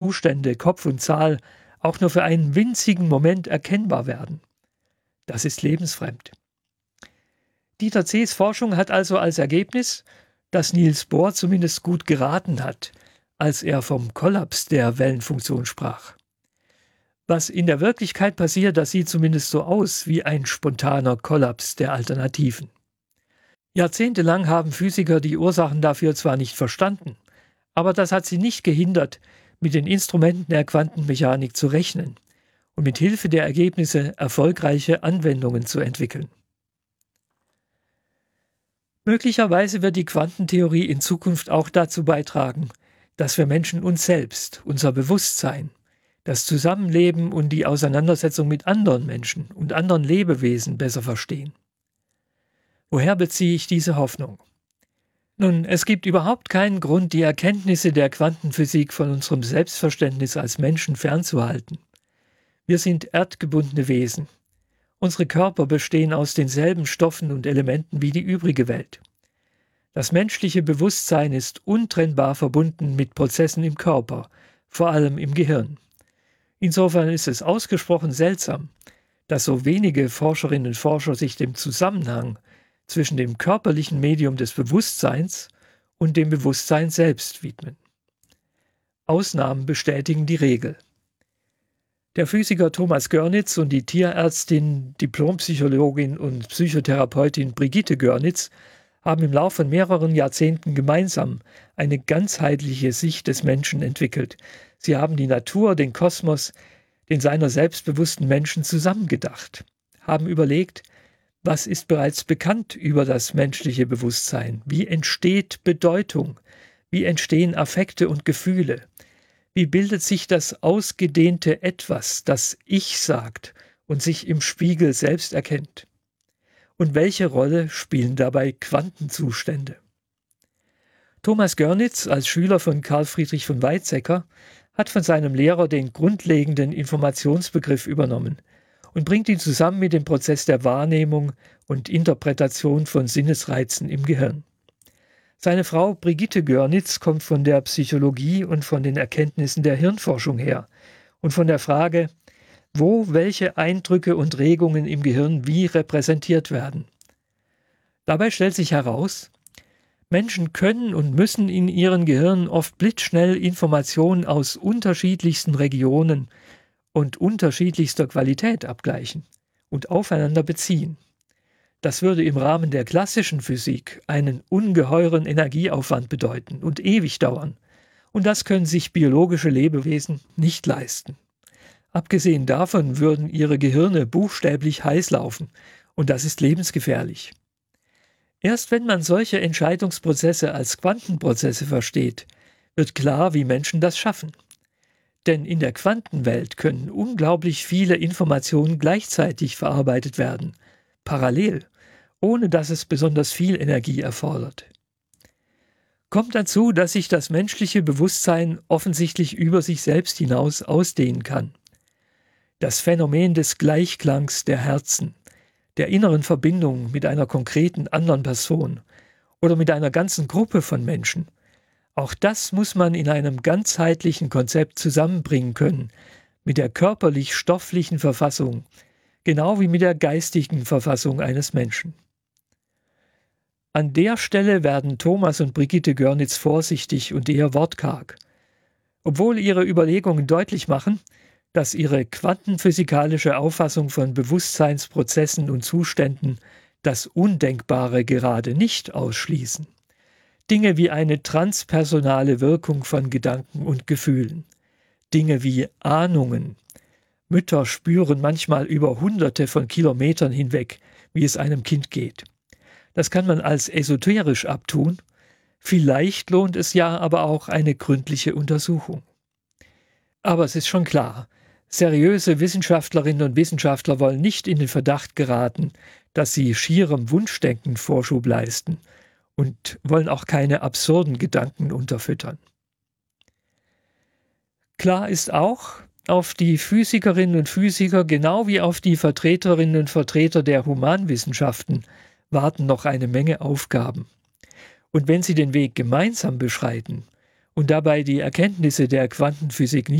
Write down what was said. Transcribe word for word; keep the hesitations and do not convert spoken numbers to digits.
Zustände, Kopf und Zahl auch nur für einen winzigen Moment erkennbar werden. Das ist lebensfremd. Dieter Zehs Forschung hat also als Ergebnis, dass Niels Bohr zumindest gut geraten hat, als er vom Kollaps der Wellenfunktion sprach. Was in der Wirklichkeit passiert, das sieht zumindest so aus wie ein spontaner Kollaps der Alternativen. Jahrzehntelang haben Physiker die Ursachen dafür zwar nicht verstanden, aber das hat sie nicht gehindert, mit den Instrumenten der Quantenmechanik zu rechnen und mit Hilfe der Ergebnisse erfolgreiche Anwendungen zu entwickeln. Möglicherweise wird die Quantentheorie in Zukunft auch dazu beitragen, dass wir Menschen uns selbst, unser Bewusstsein, das Zusammenleben und die Auseinandersetzung mit anderen Menschen und anderen Lebewesen besser verstehen. Woher beziehe ich diese Hoffnung? Nun, es gibt überhaupt keinen Grund, die Erkenntnisse der Quantenphysik von unserem Selbstverständnis als Menschen fernzuhalten. Wir sind erdgebundene Wesen. Unsere Körper bestehen aus denselben Stoffen und Elementen wie die übrige Welt. Das menschliche Bewusstsein ist untrennbar verbunden mit Prozessen im Körper, vor allem im Gehirn. Insofern ist es ausgesprochen seltsam, dass so wenige Forscherinnen und Forscher sich dem Zusammenhang zwischen dem körperlichen Medium des Bewusstseins und dem Bewusstsein selbst widmen. Ausnahmen bestätigen die Regel. Der Physiker Thomas Görnitz und die Tierärztin, Diplompsychologin und Psychotherapeutin Brigitte Görnitz haben im Laufe von mehreren Jahrzehnten gemeinsam eine ganzheitliche Sicht des Menschen entwickelt. Sie haben die Natur, den Kosmos, den seiner selbstbewussten Menschen zusammengedacht, haben überlegt, was ist bereits bekannt über das menschliche Bewusstsein? Wie entsteht Bedeutung? Wie entstehen Affekte und Gefühle? Wie bildet sich das ausgedehnte Etwas, das Ich sagt und sich im Spiegel selbst erkennt? Und welche Rolle spielen dabei Quantenzustände? Thomas Görnitz, als Schüler von Carl Friedrich von Weizsäcker, hat von seinem Lehrer den grundlegenden Informationsbegriff übernommen und bringt ihn zusammen mit dem Prozess der Wahrnehmung und Interpretation von Sinnesreizen im Gehirn. Seine Frau Brigitte Görnitz kommt von der Psychologie und von den Erkenntnissen der Hirnforschung her und von der Frage, wo welche Eindrücke und Regungen im Gehirn wie repräsentiert werden. Dabei stellt sich heraus, Menschen können und müssen in ihren Gehirnen oft blitzschnell Informationen aus unterschiedlichsten Regionen und unterschiedlichster Qualität abgleichen und aufeinander beziehen. Das würde im Rahmen der klassischen Physik einen ungeheuren Energieaufwand bedeuten und ewig dauern. Und das können sich biologische Lebewesen nicht leisten. Abgesehen davon würden ihre Gehirne buchstäblich heiß laufen und das ist lebensgefährlich. Erst wenn man solche Entscheidungsprozesse als Quantenprozesse versteht, wird klar, wie Menschen das schaffen. Denn in der Quantenwelt können unglaublich viele Informationen gleichzeitig verarbeitet werden, parallel, ohne dass es besonders viel Energie erfordert. Kommt dazu, dass sich das menschliche Bewusstsein offensichtlich über sich selbst hinaus ausdehnen kann. Das Phänomen des Gleichklangs der Herzen, der inneren Verbindung mit einer konkreten anderen Person oder mit einer ganzen Gruppe von Menschen, auch das muss man in einem ganzheitlichen Konzept zusammenbringen können, mit der körperlich-stofflichen Verfassung, genau wie mit der geistigen Verfassung eines Menschen. An der Stelle werden Thomas und Brigitte Görnitz vorsichtig und eher wortkarg, obwohl ihre Überlegungen deutlich machen, dass ihre quantenphysikalische Auffassung von Bewusstseinsprozessen und Zuständen das Undenkbare gerade nicht ausschließen. Dinge wie eine transpersonale Wirkung von Gedanken und Gefühlen, Dinge wie Ahnungen. Mütter spüren manchmal über Hunderte von Kilometern hinweg, wie es einem Kind geht. Das kann man als esoterisch abtun. Vielleicht lohnt es ja aber auch eine gründliche Untersuchung. Aber es ist schon klar, seriöse Wissenschaftlerinnen und Wissenschaftler wollen nicht in den Verdacht geraten, dass sie schierem Wunschdenken Vorschub leisten und wollen auch keine absurden Gedanken unterfüttern. Klar ist auch, auf die Physikerinnen und Physiker, genau wie auf die Vertreterinnen und Vertreter der Humanwissenschaften, warten noch eine Menge Aufgaben. Und wenn sie den Weg gemeinsam beschreiten und dabei die Erkenntnisse der Quantenphysik